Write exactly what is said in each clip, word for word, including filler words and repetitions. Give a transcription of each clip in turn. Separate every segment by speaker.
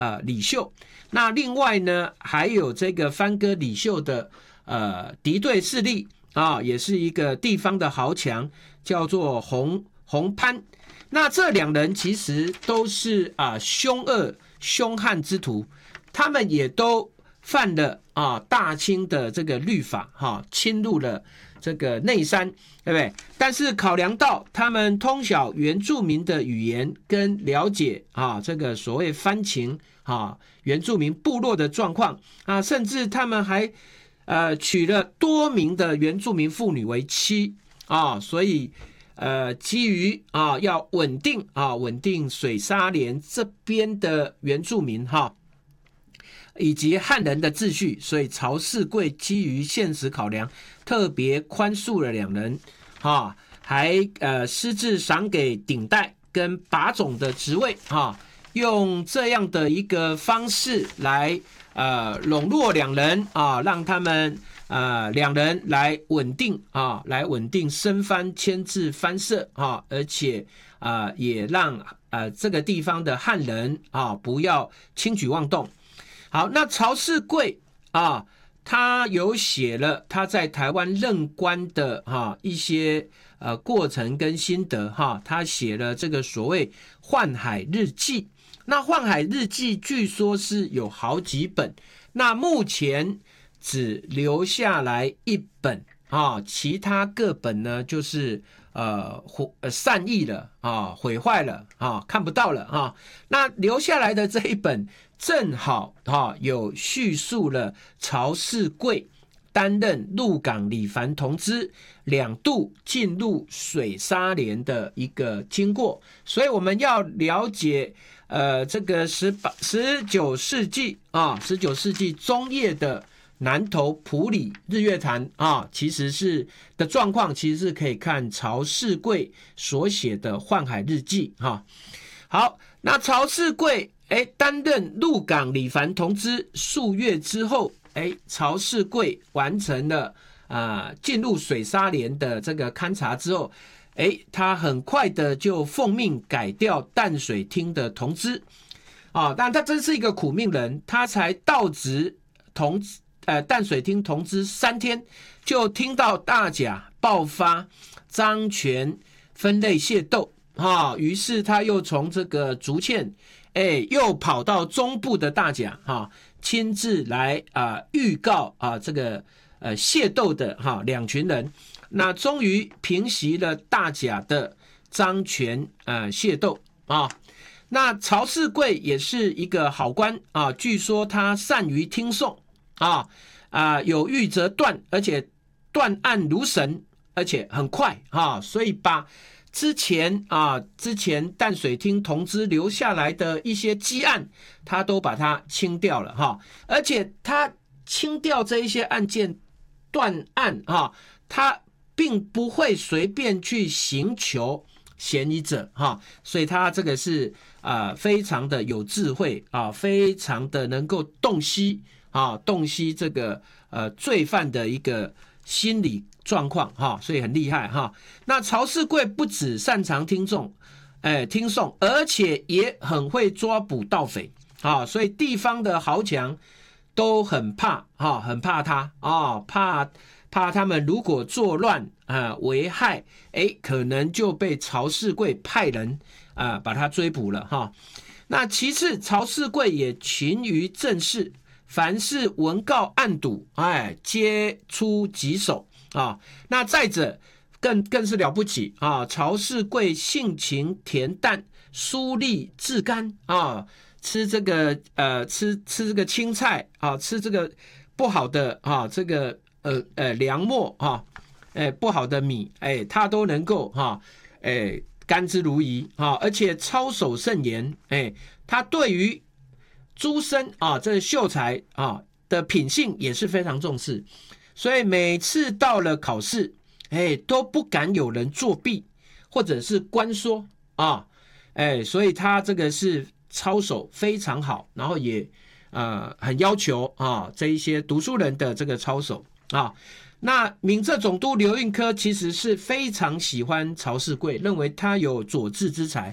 Speaker 1: 呃李秀。那另外呢，还有这个番哥李秀的呃敌对势力啊，也是一个地方的豪强，叫做洪洪潘。那这两人其实都是啊凶恶凶悍之徒，他们也都犯了啊大清的这个律法哈、啊，侵入了这个内山，对不对？但是考量到他们通晓原住民的语言，跟了解啊这个所谓番情啊原住民部落的状况啊，甚至他们还呃娶了多名的原住民妇女为妻啊，所以。呃，基于啊要稳定啊稳定水沙连这边的原住民哈，以及汉人的秩序，所以曹世贵基于现实考量，特别宽恕了两人哈，还呃私自赏给顶戴跟把总的职位哈，用这样的一个方式来呃笼络两人啊，让他们。呃，两人来稳定啊，来稳定生番牵制番社啊，而且啊、呃，也让呃这个地方的汉人啊不要轻举妄动。好，那曹世贵啊，他有写了他在台湾任官的哈、啊、一些呃过程跟心得哈、啊，他写了这个所谓《宦海日记》。那《宦海日记》据说是有好几本，那目前。只留下来一本啊，其他各本呢就是呃散佚了啊，毁坏了啊，看不到了啊。那留下来的这一本正好啊有叙述了曹世贵担任鹿港李凡同知两度进入水沙连的一个经过，所以我们要了解呃这个十八十九世纪啊，十九世纪中叶的。南投埔里日月潭啊，其实是的状况，其实是可以看曹世贵所写的《宦海日记》哈。好，那曹世贵哎担任鹿港李凡同知数月之后，哎，曹世贵完成了啊、呃、进入水沙连的这个勘察之后，哎，他很快的就奉命改调淡水厅的同知啊，但他真是一个苦命人，他才到职同知。呃，淡水厅同知三天，就听到大甲爆发漳泉分类械斗啊，于是他又从这个竹堑，哎，又跑到中部的大甲哈、啊，亲自来啊预告啊这个呃械斗的哈、啊、两群人，那终于平息了大甲的漳泉呃械斗啊。那曹世贵也是一个好官啊，据说他善于听讼。啊啊，有预则断，而且断案如神，而且很快啊，所以把之前啊之前淡水厅同知留下来的一些积案，他都把它清掉了哈、啊，而且他清掉这一些案件断案啊，他并不会随便去刑求嫌疑者哈、啊，所以他这个是啊非常的有智慧啊，非常的能够洞悉。啊，洞悉这个呃罪犯的一个心理状况哈，所以很厉害哈。那曹世贵不只擅长听众，哎听讼，而且也很会抓捕盗匪啊，所以地方的豪强都很怕哈，很怕他啊，怕怕他们如果作乱啊危害，哎，可能就被曹世贵派人啊把他追捕了哈。那其次，曹世贵也勤于政事。凡是文告案牍，哎，皆出棘手啊！那再者，更更是了不起啊！曹世贵性情恬淡，疏利自甘啊，吃这个呃，吃吃这个青菜啊，吃这个不好的啊，这个呃呃粮末啊，哎，不好的米，哎，他都能够哈，哎，甘之如饴啊，而且操守甚严，哎，他对于诸生啊，这秀才啊的品性也是非常重视，所以每次到了考试，哎，都不敢有人作弊或者是关说啊，哎，所以他这个是操守非常好，然后也呃很要求啊这一些读书人的这个操守啊。那闽浙总督刘运科其实是非常喜欢曹世贵，认为他有佐治之才。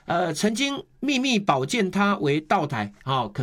Speaker 1: 呃曾经秘密保荐他为道台啊、哦，可